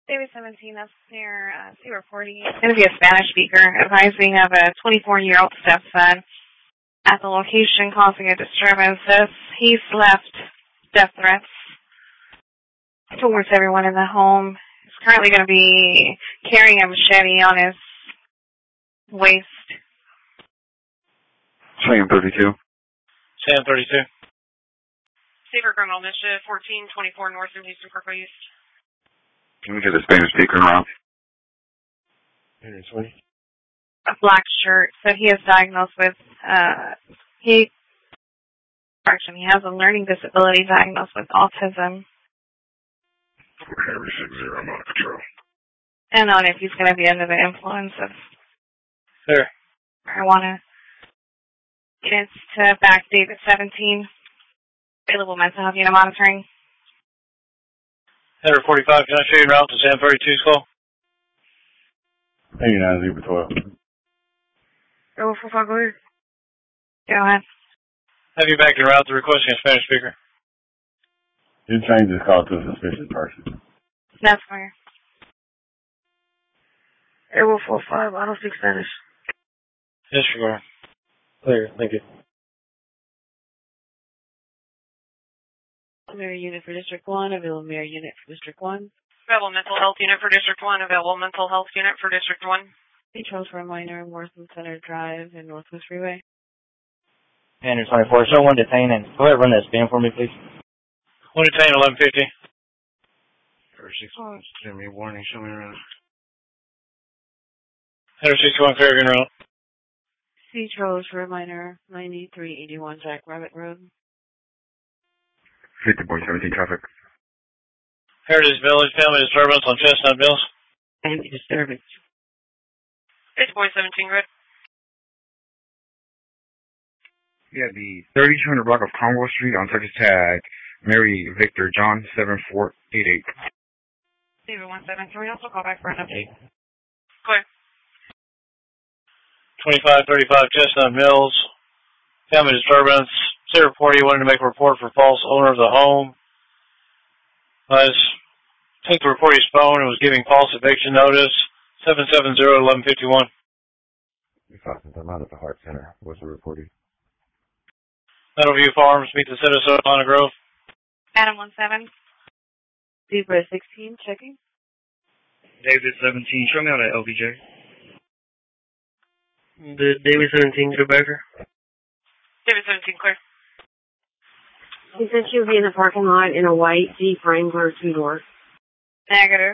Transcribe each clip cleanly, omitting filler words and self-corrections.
David 17, that's near C-40. It's going to be a Spanish speaker advising of a 24-year-old stepson at the location causing a disturbance. He's left death threats towards everyone in the home. He's currently going to be carrying a machete on his waist. Sam 32. Sam 32. Safer criminal mischief, 1424 North in Houston Parkway East. Can we get the Spanish speaker around? 120. A black shirt. So he is diagnosed with, he has a learning disability diagnosed with autism. Henry 60, I'm on patrol. And on if he's going to be under the influence of marijuana. It's to back David 17. Available mental health unit monitoring. Header 45, can I show you around to Sam 32's call? 89 012. Go for go ahead. Have you backed en route to requesting a Spanish speaker? You changed this call to a suspicious person. That's clear. Airwolf 45, I don't speak Spanish. Disregard. Clear, thank you. Mary unit for District 1, available Mary unit for District 1. Available mental health unit for District 1, available mental health unit for District 1. Details for a minor, Morrison Center Drive and Northwest Freeway. Andrew 24, show one detained and go ahead and run that span for me, please. One detained, 1150. First 6 months, send me a warning, show me around. Header 61, clear en route. C. Charles for a minor, 9381 Jack Rabbit Road. 50.17 traffic. Heritage Village, family disturbance on Chestnut Mills. Family disturbance. 50.17 grid. Yeah, the 3200 block of Conwell Street on Texas Tag, Mary Victor John 7488. David 17, can we also call back for an update? Clear. 2535 Chestnut Mills, family disturbance. Sarah Porty wanted to make a report for false owner of the home. Took the reporter's phone and was giving false eviction notice. 770-1151. I'm out at the Heart Center. What's the reporting? Meadowview Farms, meet the citizen on a Grove. Adam 17. Zebra 16, checking. David 17, show me out at LBJ. David 17, go backer. David 17, clear. He said she would be in the parking lot in a white Jeep Wrangler 2-door. Negative.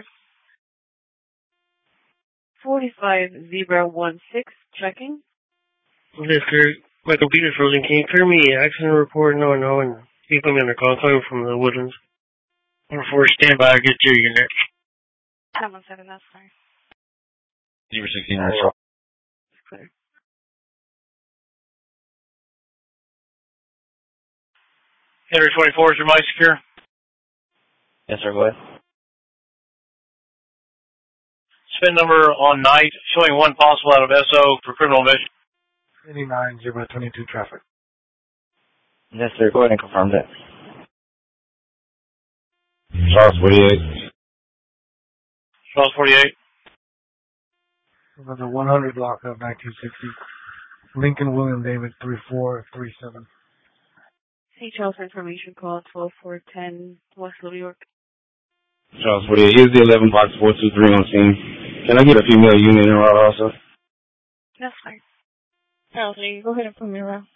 45 Zebra 16, checking. Mr. Michael Peterson, can you clear me accident report? No, and keep him in a call coming from the Woodlands. Before standby, I'll get to your unit. Adam 17, that's clear. Zebra 16, right. Clear. Henry 24, is your mic secure? Yes, sir, go ahead. Spin number on night, showing one possible out of SO for criminal mission. 29 022 traffic. Yes, sir, go ahead and confirm that. Charles 48. Charles 48. Over the 100 block of 1960. Lincoln William David 3437. St. Charles information call 12410 West Little York. Charles 48. Here's the 11 box 423 on scene. Can I get a female unit in route also? That's fine. Charles, go ahead and put me around.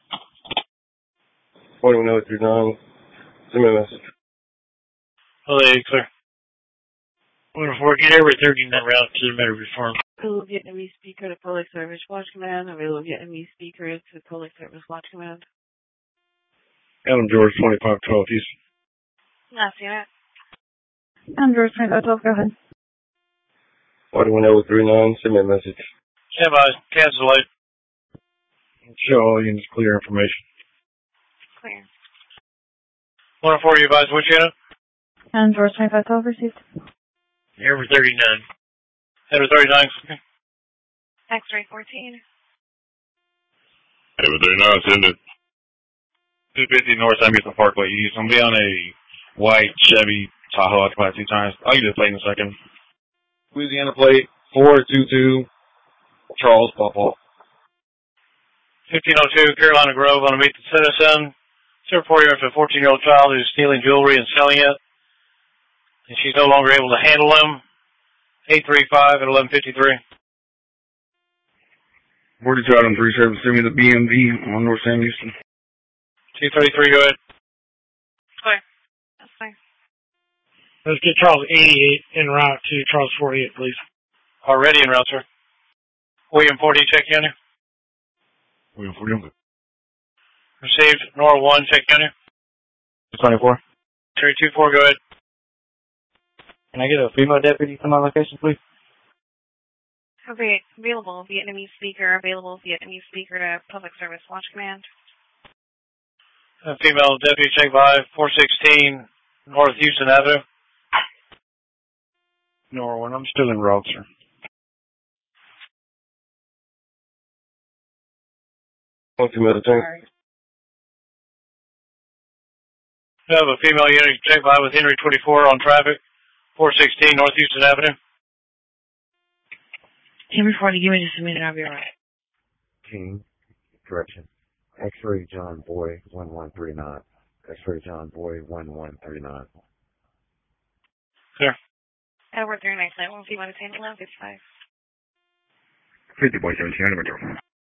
4139, send me a message. Hello, clear. 104, get every 39 route to the Meadowview Farm. Available Vietnamese speaker to Public Service Watch Command. Available Vietnamese speaker to Public Service Watch Command. Adam George 2512, Houston. That's unit. Andrew 2512, go ahead. 41039, send me a message. Stand by, cancel late. Show all units clear information. Clear. 104, you advise which unit? Andrew 2512 received. Every 39. Header 39. X-ray 14. Hey, but they're not sending 250 North Samuelson Parkway East. I'm be on a white Chevy Tahoe occupied 2 times. I'll give you the plate in a second. Louisiana plate 422 Charles Papa. 1502 Carolina Grove on a Meet the Citizen. 040 is a 14-year-old child who's stealing jewelry and selling it. And she's no longer able to handle them. 835 at 1153. 42 Item 37, send me the BMV on North Sam Houston. 233, go ahead. Clear. That's fine. Let's get Charles 88 en route to Charles 48, please. Already en route, sir. William 40, check county. William 40, I'm good. Received. Nora 1, check county. 24. Terry 24, go ahead. Can I get a female deputy to my location, please? Okay, available Vietnamese speaker, available Vietnamese speaker to Public Service Watch Command. Female deputy, check by 416 North Houston Avenue. Norwood, I'm still en route, sir. We have a female unit check by with Henry 24 on traffic, 416 North Houston Avenue. Henry 40, give me just a minute, I'll be alright. King, correction. X-ray John Boy 1139. X-ray John Boy 1139. Clear. Edward 39 flight 151 to San Diego, 55. 50 boy 17, Metro.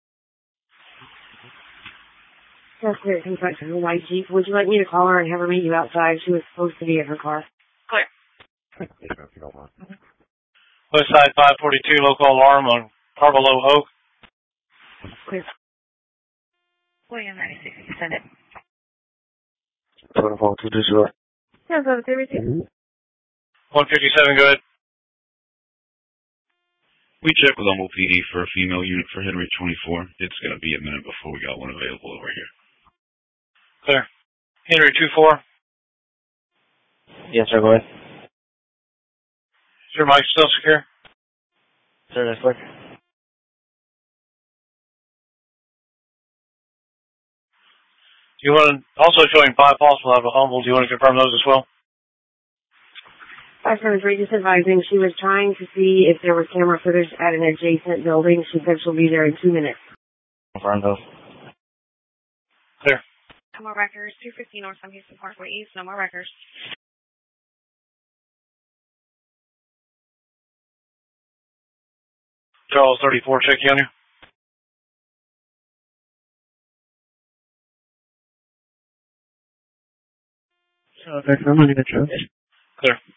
That's clear. Construction, the white Jeep. Would you like me to call her and have her meet you outside? She was supposed to be at her car. Clear. If you don't mind. West side 542, local alarm on Carvalho Oak. Clear. William 96, send it. 742 digital. Yeah, so it's everything. 157, go ahead. We checked with Humboldt PD for a female unit for Henry 24. It's going to be a minute before we got one available over here. Clear. Henry 24. Yes, sir, go ahead. Is your mic still secure? Sir, that's clear. You want to, also showing 5 possible out of Humboldt. Do you want to confirm those as well? 573, just advising she was trying to see if there was camera footage at an adjacent building. She said she'll be there in 2 minutes. Confirm those. Clear. No more records. 250 North Sam Houston Parkway East. No more records. Charles 34, check county. I'm going to get you. Clear.